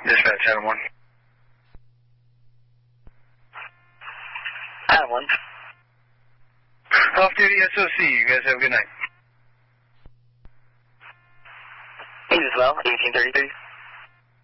Dispatch, Adam 1. Adam 1. Off-duty SOC, you guys have a good night. You as well, 1833.